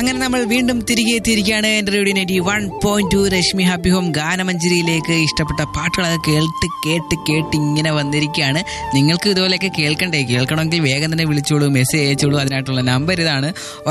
അങ്ങനെ നമ്മൾ വീണ്ടും തിരികെ എത്തിയിരിക്കുകയാണ് എൻ്റെ റേഡിയോ 91.2 രശ്മി ഹാപ്പി ഹോം ഗാനമഞ്ജരിയിലേക്ക്. ഇഷ്ടപ്പെട്ട പാട്ടുകളൊക്കെ കേട്ട് ഇങ്ങനെ വന്നിരിക്കുകയാണ്. നിങ്ങൾക്ക് ഇതുപോലെയൊക്കെ കേൾക്കണമെങ്കിൽ വേഗം തന്നെ വിളിച്ചോളൂ, മെസ്സേജ് അയച്ചോളൂ. അതിനായിട്ടുള്ള നമ്പർ ഇതാണ്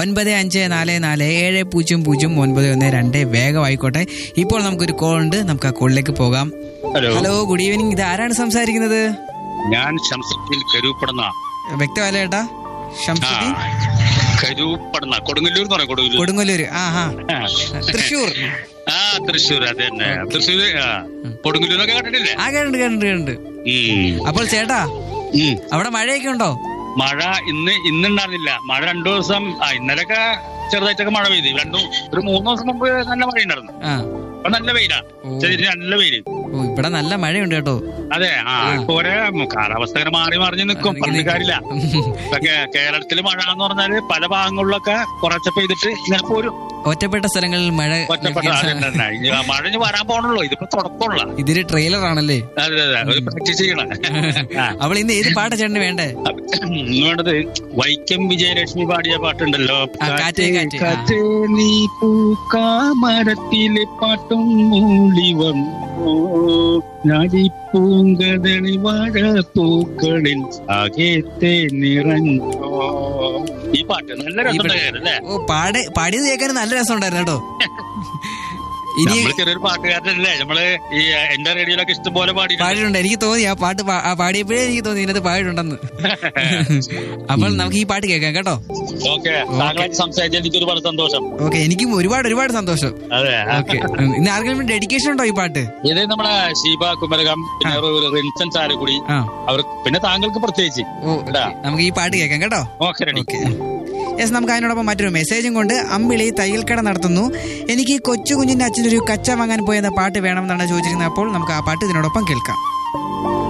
9544700912. വേഗം ആയിക്കോട്ടെ. ഇപ്പോൾ നമുക്കൊരു കോൾ ഉണ്ട്, നമുക്ക് ആ കോളിലേക്ക് പോകാം. Hello, good evening. ഇത് ആരാണ് സംസാരിക്കുന്നത്? ഞാൻ ശംസുദ്ദീൻ കരൂപ്പടന്ന. വ്യക്തമല്ല ഏട്ടാ? ശംസുദ്ദീൻ കരൂപ്പടന്ന, കൊടുങ്ങല്ലൂർ എന്ന് പറയും. കൊടുങ്ങല്ലൂർ. തൃശ്ശൂർ. തൃശ്ശൂർ, അതെ തന്നെ. തൃശ്ശൂർ കൊടുങ്ങല്ലൂരൊക്കെ കണ്ടിട്ടില്ലേ? കേട്ടിട്ടുണ്ട്. അപ്പോൾ ചേട്ടാ, അവിടെ മഴയൊക്കെ ഉണ്ടോ? മഴ ഇന്നുണ്ടായിരുന്നില്ല. മഴ 2 ദിവസം, ഇന്നലൊക്കെ ചെറുതായിട്ടൊക്കെ മഴ പെയ്തു. ഒരു 3 ദിവസം മുമ്പ് നല്ല മഴ ഉണ്ടായിരുന്നു. അപ്പൊ നല്ല വെയിലാണ്, നല്ല വെയില്. ഇവിടെ നല്ല മഴയുണ്ട് കേട്ടോ. അതെ, ഇപ്പൊ കാലാവസ്ഥ ഇങ്ങനെ മാറി മറിഞ്ഞ് നിൽക്കും, പറഞ്ഞ കാര്യമില്ല. കേരളത്തില് മഴ എന്ന് പറഞ്ഞാല് പല ഭാഗങ്ങളിലൊക്കെ കുറച്ച് പെയ്തിട്ട് ഇങ്ങനെ പോരും. ഒറ്റപ്പെട്ട സ്ഥലങ്ങളിൽ മഴ മഴ വരാൻ പോണല്ലോ. ഇതിപ്പോ തുടക്കമുള്ള ഇതൊരു ട്രെയിലർ ആണല്ലേ? അതെ, ഒരു പ്രാക്ടീസ് ചെയ്യണം. അവൾ ഇന്ന് ഏത് പാട്ടാ ചേട്ടന് വേണ്ടേ? വേണ്ടത് വൈക്കം വിജയലക്ഷ്മി പാടിയ പാട്ടുണ്ടല്ലോ, നീ പൂക്കാമരത്തിലെ പാട്ടും മൂളി വന്നു പൂങ്കതളി വാഴ പൂക്കളിൽ ആകത്തെ നിറഞ്ഞോ. ഈ പാട്ട് നല്ല രസമുണ്ടായിരുന്നല്ലേ? പാടിയത് കേൾക്കാൻ നല്ല രസം ഉണ്ടായിരുന്നു കേട്ടോ. നമ്മള് ചെറിയൊരു പാട്ടുകാരനല്ലേ നമ്മള്. ഈ എന്റെ റേഡിയോയിലൊക്കെ ഇഷ്ടംപോലെ പാടിയിട്ടുണ്ട്. എനിക്ക് തോന്നി ആ പാട്ട് പാടിയപ്പോഴേ എനിക്ക് തോന്നി ഇതിനകത്ത് പാടിയിട്ടുണ്ടെന്ന്. അപ്പോൾ നമുക്ക് ഈ പാട്ട് കേൾക്കാം കേട്ടോ. സംസാരിച്ചാൽ എനിക്ക് ഒരുപാട് സന്തോഷം. ഓക്കെ, എനിക്കും ഒരുപാട് സന്തോഷം. അതെ, ഓക്കെ. ഇന്ന് ആർക്കെങ്കിലും ഡെഡിക്കേഷൻ ഉണ്ടോ ഈ പാട്ട്? ഇത് നമ്മളെ ഷീബ കുമരകം, പിന്നെ റിൻസൻ ചാലക്കുടി, അവർ പിന്നെ താങ്കൾക്ക് പ്രത്യേകിച്ച്. നമുക്ക് ഈ പാട്ട് കേൾക്കാം കേട്ടോ. Okay, ready. യെസ്, നമുക്ക് അതിനോടൊപ്പം മറ്റൊരു മെസ്സേജും കൊണ്ട്. അമ്പിളി തയ്യൽക്കട നടത്തുന്നു. എനിക്ക് കൊച്ചു കുഞ്ഞിന്റെ അച്ഛനൊരു കച്ച വാങ്ങാൻ പോയെന്ന പാട്ട് വേണമെന്നാണ് ചോദിച്ചിരുന്നത്. അപ്പോൾ നമുക്ക് ആ പാട്ട് ഇതിനോടൊപ്പം കേൾക്കാം.